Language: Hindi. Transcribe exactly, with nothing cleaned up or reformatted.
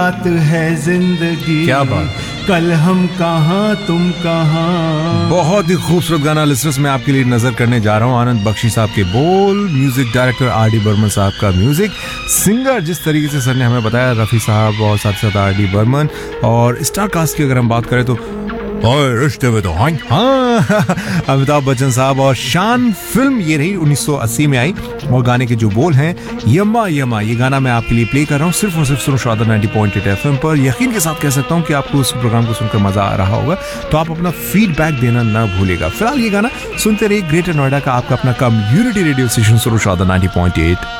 बात है जिंदगी, क्या बात, कल हम कहाँ तुम कहाँ। बहुत ही खूबसूरत गाना लिसनर्स मैं आपके लिए नजर करने जा रहा हूँ। आनंद बख्शी साहब के बोल, music director R D Burman साहब का म्यूजिक, सिंगर जिस तरीके से सर ने हमें बताया रफी साहब और साथ साथ आर डी बर्मन। और स्टार कास्ट की अगर हम बात करें तो और रिश्ते में तो हाँ हाँ अमिताभ बच्चन साहब और शान फिल्म ये रही उन्नीस सौ अस्सी में आई। और गाने के जो बोल हैं यम्मा यम्मा, ये गाना मैं आपके लिए प्ले कर रहा हूँ सिर्फ और सिर्फ सुनो शादा नाइंटी पॉइंट एट एफएम पर। यकीन के साथ कह सकता हूँ कि आपको उस प्रोग्राम को सुनकर मजा आ रहा होगा, तो आप अपना फीडबैक देना ना भूलेगा। फिलहाल ये गाना सुनते रहिए ग्रेटर नोएडा का आपका अपना कम्युनिटी रेडियो स्टेशन सुनो शादा नाइंटी पॉइंट एट